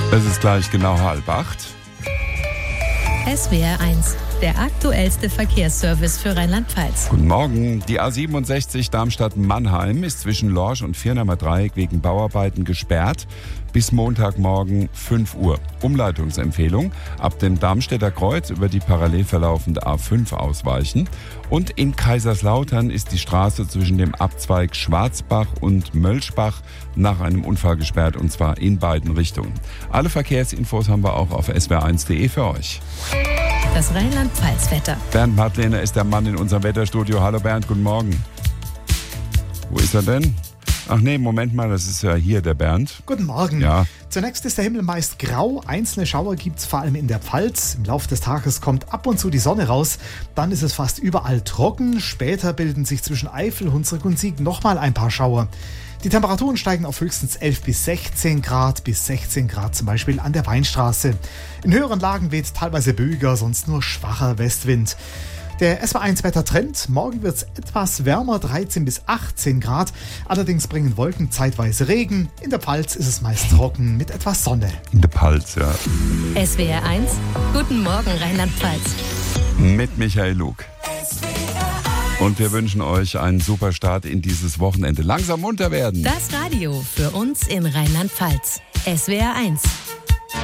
Es ist gleich genau 7:30. SWR 1, der aktuellste Verkehrsservice für Rheinland-Pfalz. Guten Morgen. Die A67 Darmstadt-Mannheim ist zwischen Lorsch und Viernheimer Dreieck wegen Bauarbeiten gesperrt bis Montagmorgen 5 Uhr. Umleitungsempfehlung: ab dem Darmstädter Kreuz über die parallel verlaufende A5 ausweichen. Und in Kaiserslautern ist die Straße zwischen dem Abzweig Schwarzbach und Mölschbach nach einem Unfall gesperrt, und zwar in beiden Richtungen. Alle Verkehrsinfos haben wir auch auf swr1.de für euch. Das Rheinland-Pfalz-Wetter. Bernd Madlener ist der Mann in unserem Wetterstudio. Hallo Bernd, guten Morgen. Wo ist er denn? Ach nee, Moment mal, das ist ja hier der Bernd. Guten Morgen. Ja. Zunächst ist der Himmel meist grau. Einzelne Schauer gibt es vor allem in der Pfalz. Im Laufe des Tages kommt ab und zu die Sonne raus. Dann ist es fast überall trocken. Später bilden sich zwischen Eifel, Hunsrück und Sieg nochmal ein paar Schauer. Die Temperaturen steigen auf höchstens 11 bis 16 Grad, bis 16 Grad zum Beispiel an der Weinstraße. In höheren Lagen weht teilweise böiger, sonst nur schwacher Westwind. Der SWR1-Wettertrend: morgen wird es etwas wärmer, 13 bis 18 Grad. Allerdings bringen Wolken zeitweise Regen. In der Pfalz ist es meist trocken mit etwas Sonne. In der Pfalz, ja. SWR 1, guten Morgen Rheinland-Pfalz. Mit Michael Lug. Und wir wünschen euch einen super Start in dieses Wochenende. Langsam munter werden. Das Radio für uns in Rheinland-Pfalz. SWR 1.